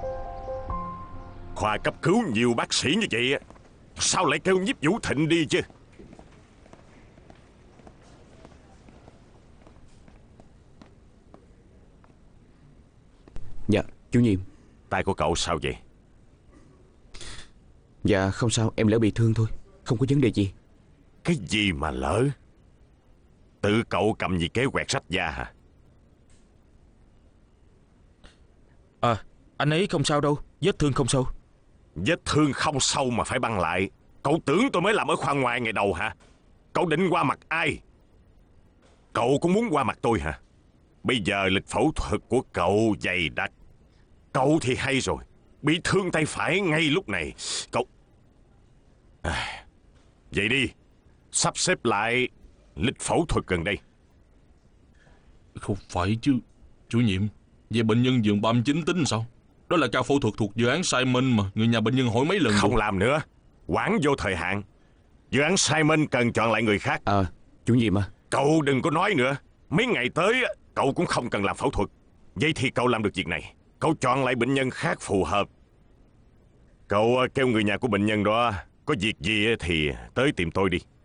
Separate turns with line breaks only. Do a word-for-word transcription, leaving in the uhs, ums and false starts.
Khoa cấp cứu nhiều bác sĩ như vậy, sao lại kêu Nhiếp Vũ Thịnh đi chứ?
Dạ, chủ nhiệm.
Tay của cậu sao vậy?
Dạ không sao, em lỡ bị thương thôi, không có vấn đề gì.
Cái gì mà lỡ? Tự cậu cầm gì kế quẹt rách da hả?
À, anh ấy không sao đâu, vết thương không sâu.
Vết thương không sâu mà phải băng lại. Cậu tưởng tôi mới làm ở khoa ngoài ngày đầu hả? Cậu định qua mặt ai? Cậu cũng muốn qua mặt tôi hả? Bây giờ lịch phẫu thuật của cậu dày đặc. Cậu thì hay rồi, bị thương tay phải ngay lúc này. Cậu... À, vậy đi, sắp xếp lại lịch phẫu thuật gần đây.
Không phải chứ, chủ nhiệm. Về bệnh nhân giường ba mươi chín tính sao? Đó là ca phẫu thuật thuộc dự án Simon mà. Người nhà bệnh nhân hỏi mấy lần
Không
rồi.
làm nữa, quản vô thời hạn. Dự án Simon cần chọn lại người khác.
À, chủ nhiệm à.
Cậu đừng có nói nữa. Mấy ngày tới cậu cũng không cần làm phẫu thuật. Vậy thì cậu làm được việc này. Cậu chọn lại bệnh nhân khác phù hợp. Cậu kêu người nhà của bệnh nhân đó có việc gì thì tới tìm tôi đi.